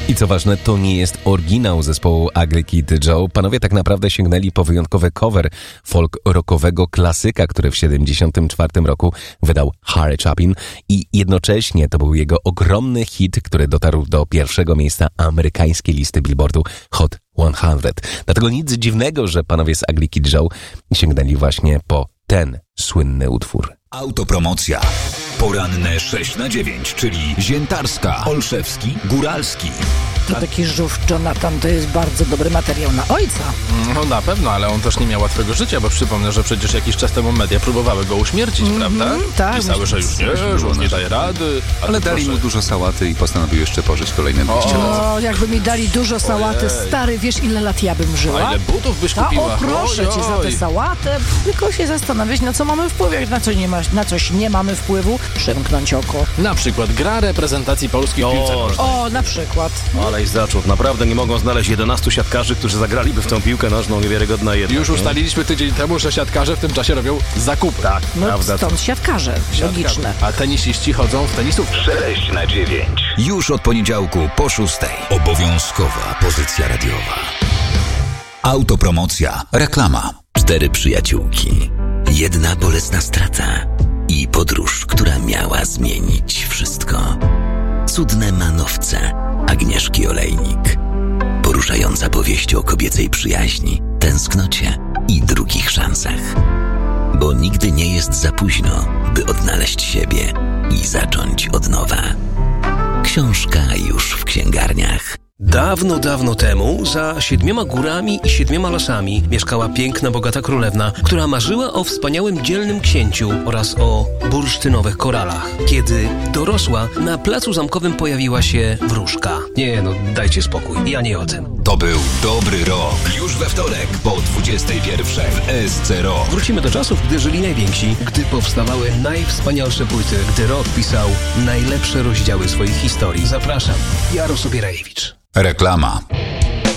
I co ważne, to nie jest oryginał zespołu Ugly Kid Joe. Panowie tak naprawdę sięgnęli po wyjątkowy cover folk-rockowego klasyka, który w 1974 roku wydał Harry Chapin i jednocześnie to był jego ogromny hit, który dotarł do pierwszego miejsca amerykańskiej listy Billboardu Hot 100. Dlatego nic dziwnego, że panowie z Ugly Kid Joe sięgnęli właśnie po ten słynny utwór. Autopromocja. Poranne 6 na 9, czyli Ziętarska, Olszewski, Góralski. To taki żółw Jonathan to jest bardzo dobry materiał na ojca. No na pewno, ale on też nie miał łatwego życia, bo przypomnę, że przecież jakiś czas temu media próbowały go uśmiercić, prawda? Tak. Pisały, że już nie daje rady. Ale dali mu dużo sałaty i postanowił jeszcze pożyć kolejne 200 lat. O, jakby mi dali dużo sałaty, stary, wiesz ile lat ja bym żyła? A ile butów byś kupiła? O proszę cię za tę sałatę. Tylko się zastanawiać, na co mamy wpływ, jak na coś nie mamy wpływu, przymknąć oko. Na przykład gra reprezentacji Polski w piłce nożnej. O, na przykład. Ale i zaczął. Naprawdę nie mogą znaleźć 11 siatkarzy, którzy zagraliby w tą piłkę nożną, niewiarygodna jedna. Już ustaliliśmy tydzień temu, że siatkarze w tym czasie robią zakupy. Tak, No prawda. stąd siatkarze. Logiczne. A tenisiści chodzą w tenisówkę. 6 na 9. Już od poniedziałku po 6. Obowiązkowa pozycja radiowa. Autopromocja. Reklama. 4 przyjaciółki. Jedna bolesna strata i podróż, która miała zmienić wszystko. Cudne manowce Agnieszki Olejnik. Poruszająca powieść o kobiecej przyjaźni, tęsknocie i drugich szansach. Bo nigdy nie jest za późno, by odnaleźć siebie i zacząć od nowa. Książka już w księgarniach. Dawno, dawno temu, za 7 górami i 7 lasami mieszkała piękna, bogata królewna, która marzyła o wspaniałym, dzielnym księciu oraz o bursztynowych koralach. Kiedy dorosła, na placu zamkowym pojawiła się wróżka. Nie, no dajcie spokój, ja nie o tym. To był dobry rok. Już we wtorek po 21 w ESC Rock. Wrócimy do czasów, gdy żyli najwięksi, gdy powstawały najwspanialsze płyty, gdy rock pisał najlepsze rozdziały swoich historii. Zapraszam, Jaro Sobierajewicz. Reklama.